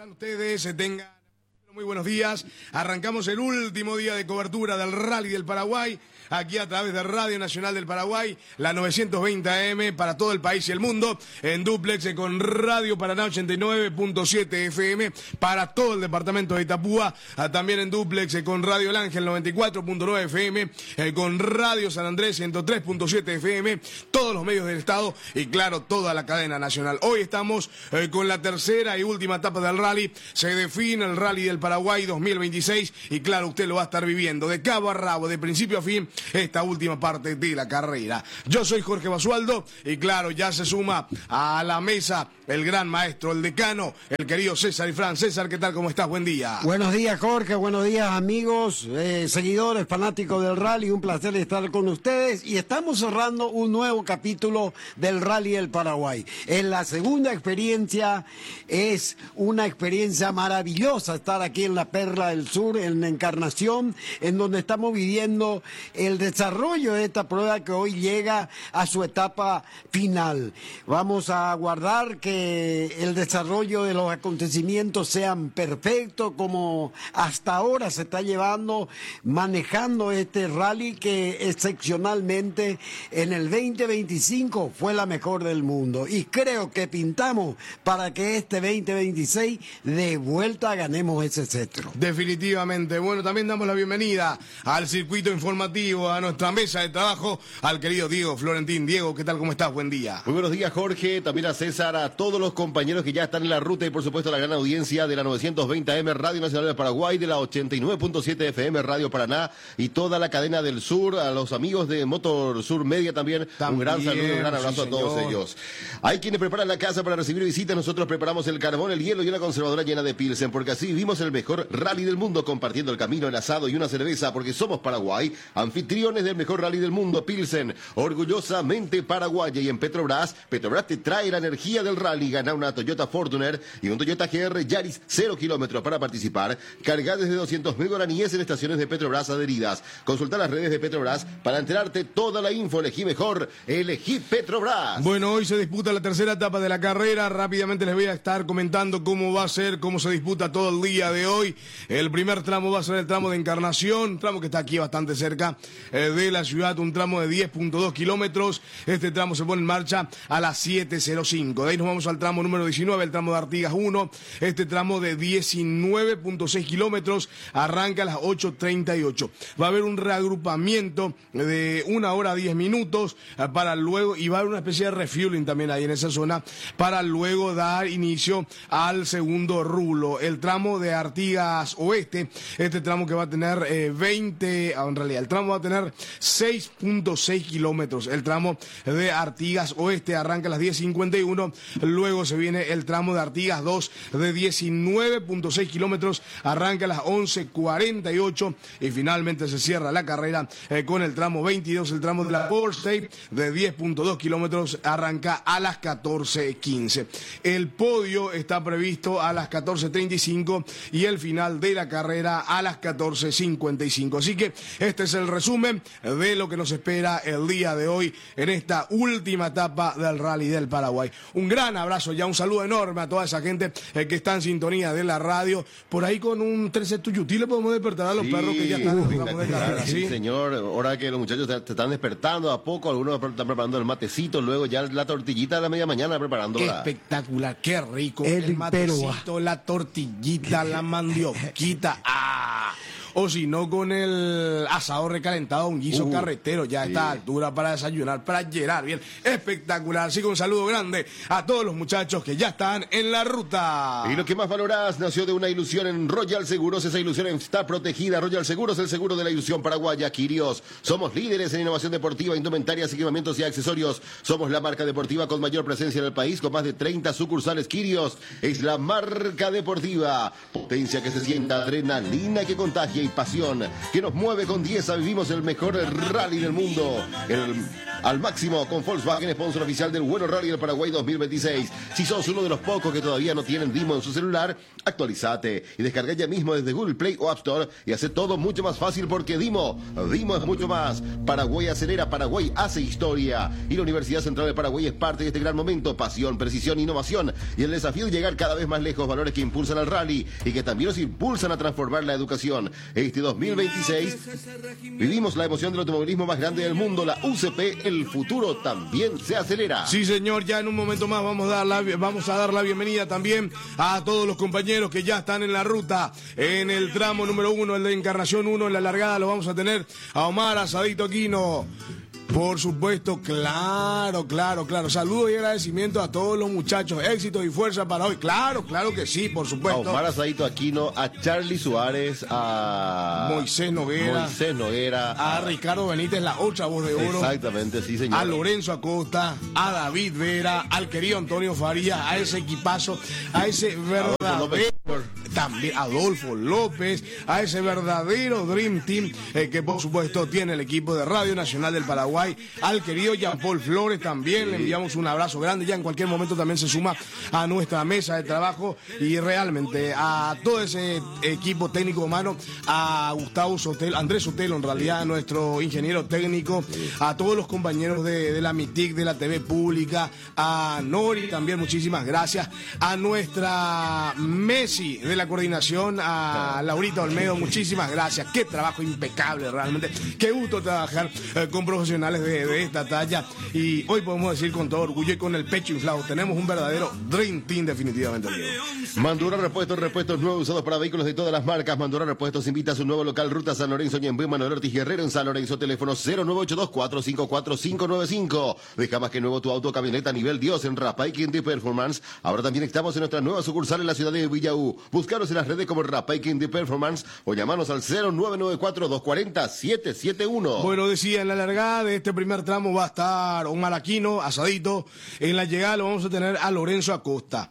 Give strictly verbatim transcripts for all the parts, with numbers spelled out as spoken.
están ustedes? Tengan muy buenos días. Arrancamos el último día de cobertura del Rally del Paraguay, aquí a través de Radio Nacional del Paraguay, la novecientos veinte A M para todo el país y el mundo, en dúplex con Radio Paraná ochenta y nueve punto siete F M para todo el departamento de Itapúa, también en dúplex con Radio El Ángel noventa y cuatro punto nueve F M, con Radio San Andrés ciento tres punto siete F M, todos los medios del estado y claro, toda la cadena nacional. Hoy estamos eh, con la tercera y última etapa del rally, se define el Rally del Paraguay dos mil veintiséis y claro, usted lo va a estar viviendo de cabo a rabo, de principio a fin, esta última parte de la carrera. Yo soy Jorge Basualdo y claro, ya se suma a la mesa el gran maestro, el decano, el querido César Ifrán. César, ¿qué tal? ¿Cómo estás? Buen día. Buenos días, Jorge. Buenos días, amigos, eh, seguidores, fanáticos del rally. Un placer estar con ustedes y estamos cerrando un nuevo capítulo del Rally del Paraguay. En la segunda experiencia, es una experiencia maravillosa estar aquí en la Perla del Sur, en Encarnación, en donde estamos viviendo el desarrollo de esta prueba que hoy llega a su etapa final. Vamos a aguardar que el desarrollo de los acontecimientos sean perfectos, como hasta ahora se está llevando, manejando este rally que excepcionalmente en el veinte veinticinco fue la mejor del mundo. Y creo que pintamos para que este veinte veintiséis de vuelta ganemos ese cetro. Definitivamente. Bueno, también damos la bienvenida al circuito informativo, a nuestra mesa de trabajo, al querido Diego Florentín. Diego, ¿qué tal? ¿Cómo estás? Buen día. Muy buenos días, Jorge. También a César, a todos los compañeros que ya están en la ruta y por supuesto a la gran audiencia de la novecientos veinte A M Radio Nacional del Paraguay, de la ochenta y nueve punto siete F M Radio Paraná y toda la cadena del sur, a los amigos de Motor Sur Media también, también un gran saludo, un gran abrazo sí, a todos señor. ellos. Hay quienes preparan la casa para recibir visitas, nosotros preparamos el carbón, el hielo y una conservadora llena de Pilsen, porque así vivimos el mejor rally del mundo, compartiendo el camino, el asado y una cerveza, porque somos Paraguay, anfitriones del mejor rally del mundo. Pilsen, orgullosamente paraguaya. Y en Petrobras, Petrobras te trae la energía del rally. Gana una Toyota Fortuner y un Toyota G R Yaris cero kilómetros para participar. Carga desde doscientos mil guaraníes en estaciones de Petrobras adheridas. Consulta las redes de Petrobras para enterarte toda la info. Elegí mejor, elegí Petrobras. Bueno, hoy se disputa la tercera etapa de la carrera. Rápidamente les voy a estar comentando cómo va a ser, cómo se disputa todo el día de hoy. El primer tramo va a ser el tramo de Encarnación, un tramo que está aquí bastante cerca eh, de la ciudad, un tramo de diez punto dos kilómetros. Este tramo se pone en marcha a las siete cero cinco. De ahí nos vamos al tramo número diecinueve, el tramo de Artigas uno. Este tramo de diecinueve punto seis kilómetros arranca a las ocho treinta y ocho. Va a haber un reagrupamiento de una hora diez minutos eh, para luego, y va a haber una especie de refueling también ahí en esa zona, para luego dar inicio al segundo rulo. El tramo de Artigas Oeste, este tramo que va a tener eh, veinte, en realidad el tramo va a tener seis punto seis kilómetros. El tramo de Artigas Oeste arranca a las diez cincuenta y uno, luego se viene el tramo de Artigas dos de diecinueve punto seis kilómetros, arranca a las once cuarenta y ocho y finalmente se cierra la carrera eh, con el tramo veintidós, el tramo de la Power State de diez punto dos kilómetros, arranca a las catorce quince. El podio está previsto a las catorce treinta y cinco y el final de la carrera a las catorce cincuenta y cinco. Así que este es el resumen de lo que nos espera el día de hoy en esta última etapa del Rally del Paraguay. Un gran abrazo, ya un saludo enorme a toda esa gente eh, que está en sintonía de la radio. Por ahí con un trece tuyutí le podemos despertar a los sí, perros que ya están en el de carrera. Sí, ¿sí? Señor, ahora que los muchachos se están despertando a poco, algunos están preparando el matecito, luego ya la tortillita a la media mañana preparando. Espectacular, qué rico. El, el matecito, la tortillita, la mandioquita. ¡Ah! O si no, con el asado recalentado, un guiso uh, carretero, ya sí. Está a altura para desayunar, para llenar bien. Espectacular. Así que un saludo grande a todos los muchachos que ya están en la ruta. Y lo que más valorás nació de una ilusión en Royal Seguros. Esa ilusión está protegida. Royal Seguros, el seguro de la ilusión paraguaya. Quirios, somos líderes en innovación deportiva, indumentarias, equipamientos y accesorios. Somos la marca deportiva con mayor presencia en el país, con más de treinta sucursales. Quirios es la marca deportiva. Potencia que se sienta, adrenalina que contagia. y pasión que nos mueve con Dieza. Vivimos el mejor rally del mundo. El, al máximo con Volkswagen, sponsor oficial del Bueno Rally del Paraguay dos mil veintiséis. Si sos uno de los pocos que todavía no tienen Dimo en su celular, actualizate y descarga ya mismo desde Google Play o App Store y hace todo mucho más fácil porque Dimo, Dimo es mucho más. Paraguay acelera, Paraguay hace historia y la Universidad Central de Paraguay es parte de este gran momento. Pasión, precisión, innovación y el desafío de llegar cada vez más lejos, valores que impulsan al rally y que también nos impulsan a transformar la educación. Este dos mil veintiséis vivimos la emoción del automovilismo más grande del mundo, la U C P. El futuro también se acelera. Sí, señor, ya en un momento más vamos a dar la, vamos a dar la bienvenida también a todos los compañeros que ya están en la ruta. En el tramo número uno, el de Encarnación uno, en la largada lo vamos a tener a Omar Asadito Aquino. Por supuesto, claro, claro, claro. Saludos y agradecimientos a todos los muchachos. Éxito y fuerza para hoy. Claro, claro que sí, por supuesto. A Omar Asadito Aquino, a Charlie Suárez, a Moisés Noguera. Moisés Noguera. A, a Ricardo Benítez, la otra voz de oro. Exactamente, sí, señor. A Lorenzo Acosta, a David Vera, al querido Antonio Farías, a ese equipazo, a ese verdadero... También Adolfo López, a ese verdadero Dream Team eh, que por supuesto tiene el equipo de Radio Nacional del Paraguay, al querido Jean Paul Flores también, sí. Le enviamos un abrazo grande, ya en cualquier momento también se suma a nuestra mesa de trabajo y realmente a todo ese equipo técnico humano, a Gustavo Sotelo, Andrés Sotelo en realidad, nuestro ingeniero técnico, a todos los compañeros de, de la MITIC, de la T V Pública, a Nori también, muchísimas gracias, a nuestra Messi de la coordinación, a Laurita Olmedo, muchísimas gracias, qué trabajo impecable realmente, qué gusto trabajar eh, con profesionales de, de esta talla y hoy podemos decir con todo orgullo y con el pecho inflado, tenemos un verdadero Dream Team definitivamente. Diego. Mandura Repuestos, repuestos nuevos usados para vehículos de todas las marcas. Mandura Repuestos invita a su nuevo local Ruta San Lorenzo y en Manuel Ortiz Guerrero en San Lorenzo, teléfono cero nueve ocho dos cuatro cinco cuatro cinco nueve cinco. Deja más que nuevo tu auto o camioneta a nivel Dios en Rapay Quinty Performance. Ahora también estamos en nuestra nueva sucursal en la ciudad de Villaú. Buscaros en las redes como Rapay Quinty Performance o llamanos al cero nueve nueve cuatro dos cuatro cero siete siete uno. Bueno, decía, en la largada de este primer tramo va a estar Omar Aquino, Asadito. En la llegada lo vamos a tener a Lorenzo Acosta.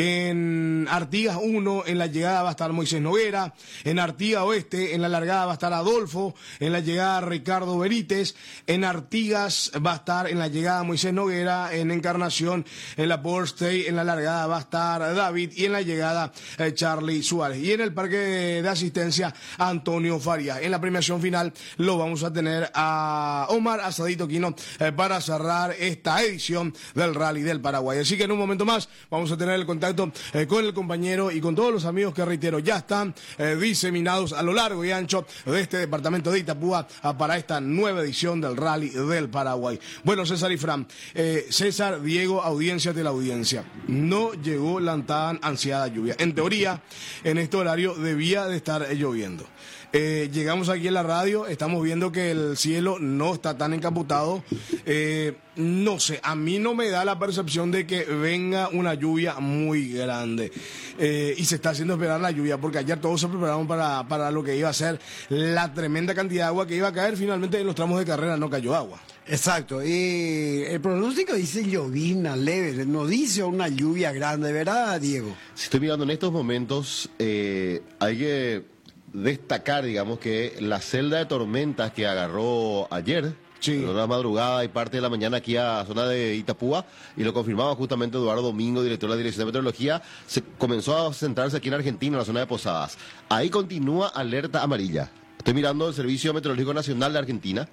En Artigas uno, en la llegada va a estar Moisés Noguera. En Artigas Oeste, en la largada va a estar Adolfo. En la llegada Ricardo Benítez. En Artigas va a estar en la llegada Moisés Noguera. En Encarnación, en la Port State, en la largada va a estar David. Y en la llegada eh, Charlie Suárez. Y en el parque de, de asistencia Antonio Farías. En la premiación final lo vamos a tener a Omar Asadito Aquino eh, para cerrar esta edición del Rally del Paraguay. Así que en un momento más vamos a tener el contacto eh, con el compañero y con todos los amigos que, reitero, ya están eh, diseminados a lo largo y ancho de este departamento de Itapúa ah, para esta nueva edición del Rally del Paraguay. Bueno, César y Fran, eh, César, Diego, audiencia de la audiencia, no llegó la tan ansiada lluvia. En teoría, en este horario debía de estar eh, lloviendo. Eh, llegamos aquí en la radio, estamos viendo que el cielo no está tan encapotado. Eh, no sé, a mí no me da la percepción de que venga una lluvia muy grande. Eh, y se está haciendo esperar la lluvia, porque ayer todos se prepararon para, para lo que iba a ser la tremenda cantidad de agua que iba a caer. Finalmente en los tramos de carrera no cayó agua. Exacto, y el pronóstico dice llovina leve, no dice una lluvia grande, ¿verdad, Diego? Si estoy mirando en estos momentos, eh, hay que destacar, digamos, que la celda de tormentas que agarró ayer, sí, en la madrugada y parte de la mañana aquí a zona de Itapúa, y lo confirmaba justamente Eduardo Domingo, director de la Dirección de Meteorología, se comenzó a centrarse aquí en Argentina, en la zona de Posadas. Ahí continúa alerta amarilla. Estoy mirando el Servicio Meteorológico Nacional de Argentina.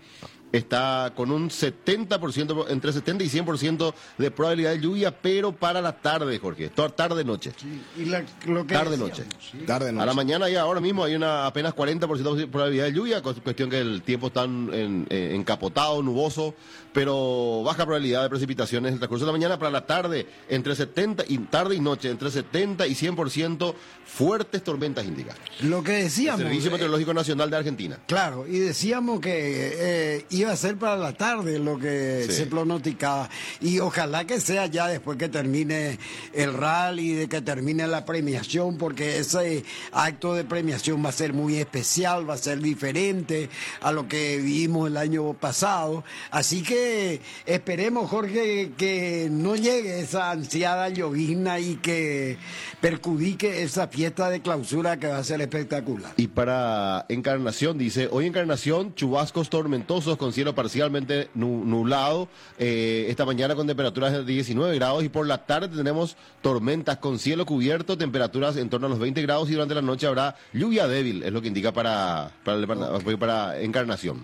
Está con un setenta por ciento, entre setenta y cien por ciento de probabilidad de lluvia, pero para la tarde, Jorge, tarde-noche. Sí, y la, lo que tarde-noche. Sí. Tarde-noche. A la mañana y ahora mismo hay una apenas cuarenta por ciento de probabilidad de lluvia, cuestión que el tiempo está en, en, encapotado, nuboso, pero baja probabilidad de precipitaciones en el transcurso de la mañana. Para la tarde, entre setenta y tarde y noche, entre setenta y cien por ciento fuertes tormentas indican. Lo que decíamos. El Servicio Meteorológico eh, Nacional de Argentina. Claro, y decíamos que eh, iba a ser para la tarde lo que Sí. se pronosticaba. Y ojalá que sea ya después que termine el rally, de que termine la premiación, porque ese acto de premiación va a ser muy especial, va a ser diferente a lo que vimos el año pasado. Así que esperemos, Jorge, que no llegue esa ansiada llovizna y que perjudique esa fiesta de clausura que va a ser espectacular. Y para Encarnación, dice, hoy Encarnación, chubascos tormentosos con cielo parcialmente nu- nublado, eh, esta mañana con temperaturas de diecinueve grados, y por la tarde tenemos tormentas con cielo cubierto, temperaturas en torno a los veinte grados, y durante la noche habrá lluvia débil, es lo que indica para, para, el- para, para Encarnación.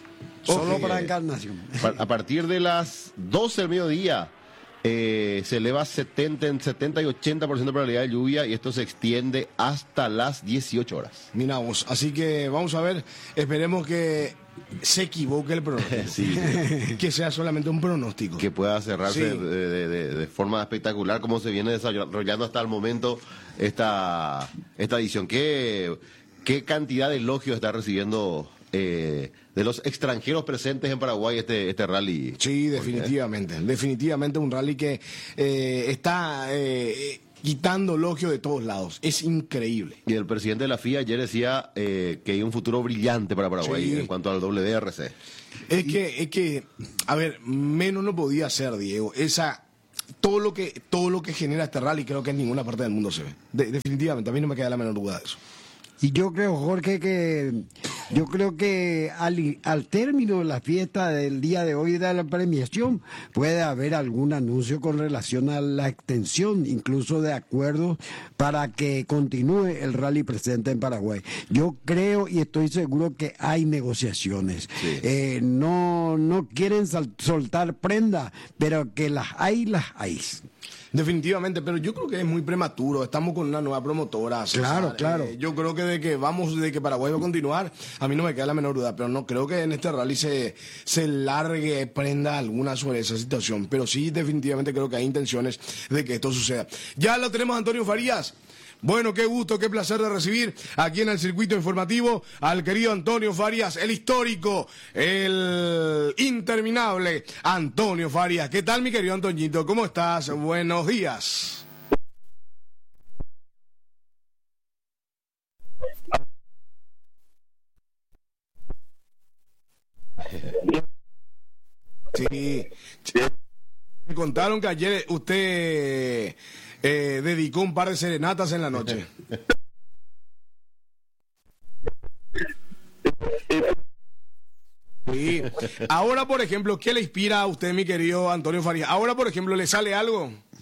Solo Ok. para Encarnación. Pa- A partir de las doce del mediodía eh, se eleva setenta, en setenta y ochenta por ciento de probabilidad de lluvia, y esto se extiende hasta las dieciocho horas. Mira vos, así que vamos a ver, esperemos que se equivoque el pronóstico. Sí. Que sea solamente un pronóstico. Que pueda cerrarse Sí. de, de- de- de forma espectacular, como se viene desarrollando hasta el momento esta, esta edición. ¿Qué, qué cantidad de elogios está recibiendo eh, de los extranjeros presentes en Paraguay este, este rally? Sí, definitivamente. Definitivamente un rally que eh, está eh, quitando elogio de todos lados. Es increíble. Y el presidente de la F I A ayer decía eh, que hay un futuro brillante para Paraguay Sí. en cuanto al W R C. Es que, es que, a ver, menos no podía ser, Diego. Esa, todo lo que, todo lo que genera este rally creo que en ninguna parte del mundo se ve. De- definitivamente, a mí no me queda la menor duda de eso. Y yo creo, Jorge, que yo creo que al, al término de la fiesta del día de hoy de la premiación puede haber algún anuncio con relación a la extensión, incluso de acuerdos para que continúe el rally presente en Paraguay. Yo creo y estoy seguro que hay negociaciones. Sí. Eh, no, no quieren sal- soltar prenda, pero que las hay, las hay. Definitivamente, pero yo creo que es muy prematuro. Estamos con una nueva promotora. César. Claro, claro. Eh, yo creo que de que vamos, de que Paraguay va a continuar, a mí no me queda la menor duda, pero no creo que en este rally se, se largue prenda alguna sobre esa situación. Pero sí, definitivamente creo que hay intenciones de que esto suceda. Ya lo tenemos, Antonio Farías. Bueno, qué gusto, qué placer de recibir aquí en el circuito informativo al querido Antonio Farías, el histórico, el interminable Antonio Farías. ¿Qué tal, mi querido Antoñito? ¿Cómo estás? Buenos días. Sí. Me contaron que ayer usted eh, dedicó un par de serenatas en la noche. Sí. Ahora, por ejemplo, ¿qué le inspira a usted, mi querido Antonio Farías? Ahora, por ejemplo, ¿le sale algo?